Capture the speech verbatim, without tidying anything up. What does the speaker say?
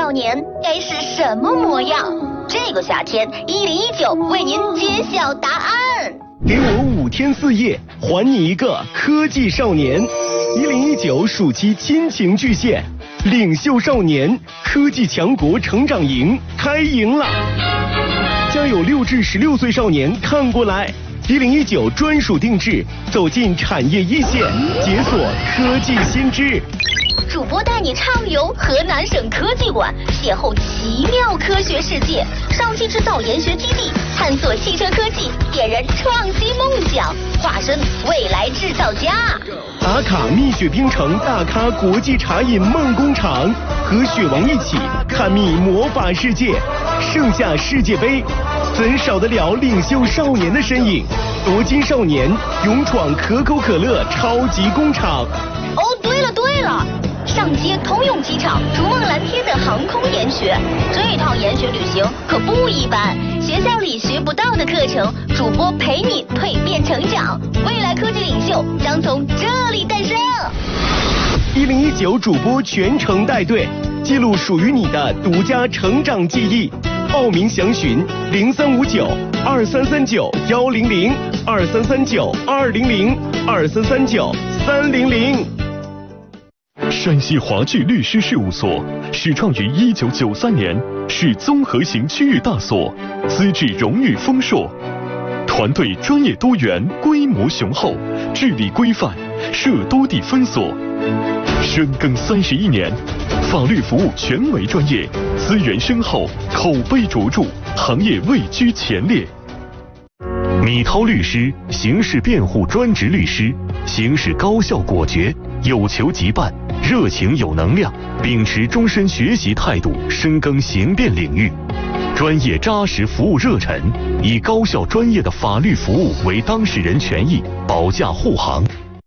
少年该是什么模样？这个夏天，一零一九为您揭晓答案。 给我五天四夜，还你一个科技少年。一零一九暑期亲情巨献，领袖少年科技强国成长营开营了，将有六至十六岁少年看过来。一零一九专属定制，走进产业一线，解锁科技新知。 主播带你畅游河南省科技馆，邂逅奇妙科学世界；上汽制造研学基地，探索汽车科技，点燃创新梦想，化身未来制造家。 打卡蜜雪冰城大咖国际茶饮梦工厂，和雪王一起探秘魔法世界。盛夏世界杯，怎少得了领袖少年的身影？夺金少年勇闯可口可乐超级工厂。 哦，对了对了。上接通用机场、逐梦蓝天的航空研学，这趟研学旅行可不一般。学校里学不到的课程，主播陪你蜕变成长，未来科技领袖将从这里诞生。 一零一九主播全程带队，记录属于你的独家成长记忆。报名详询零三五九二三三九幺零零二三三九二零零二三三九三零零。 山西华聚律师事务所始创于一九九三年，是综合型区域大所，资质荣誉丰硕，团队专业多元，规模雄厚，治理规范，设多地分所，深耕三十一年，法律服务权威专业，资源深厚，口碑卓著，行业位居前列。米涛律师，刑事辩护专职律师，行事高效果决，有求即办，热情有能量，秉持终身学习态度，深耕刑辩领域，专业扎实服务热忱，以高效专业的法律服务为当事人权益保驾护航。